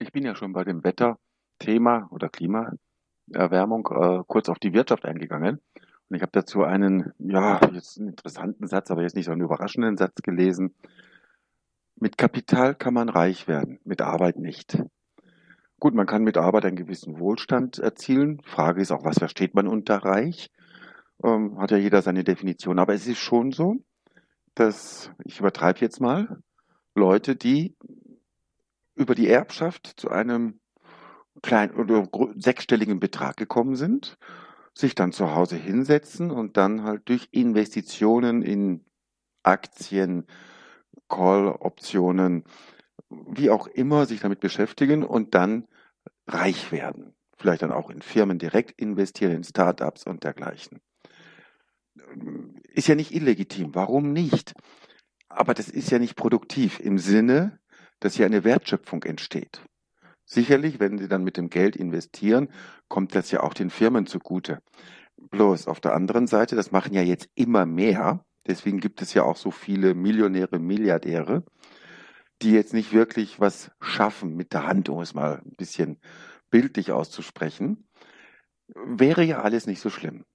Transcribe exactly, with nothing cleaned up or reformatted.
ich bin ja schon bei dem Wetterthema oder Klimaerwärmung äh, kurz auf die Wirtschaft eingegangen. Und ich habe dazu einen, ja, jetzt einen interessanten Satz, aber jetzt nicht so einen überraschenden Satz gelesen. Mit Kapital kann man reich werden, mit Arbeit nicht. Gut, man kann mit Arbeit einen gewissen Wohlstand erzielen. Frage ist auch, was versteht man unter reich? Ähm, hat ja jeder seine Definition. Aber es ist schon so, dass, ich übertreibe jetzt mal, Leute, die über die Erbschaft zu einem kleinen oder gro- sechsstelligen Betrag gekommen sind, sich dann zu Hause hinsetzen und dann halt durch Investitionen in Aktien, Call-Optionen, wie auch immer, sich damit beschäftigen und dann reich werden. Vielleicht dann auch in Firmen direkt investieren, in Startups und dergleichen. Ist ja nicht illegitim. Warum nicht? Aber das ist ja nicht produktiv im Sinne, dass hier eine Wertschöpfung entsteht. Sicherlich, wenn Sie dann mit dem Geld investieren, kommt das ja auch den Firmen zugute. Bloß auf der anderen Seite, das machen ja jetzt immer mehr. Deswegen gibt es ja auch so viele Millionäre, Milliardäre, die jetzt nicht wirklich was schaffen mit der Hand, um es mal ein bisschen bildlich auszusprechen. Wäre ja alles nicht so schlimm.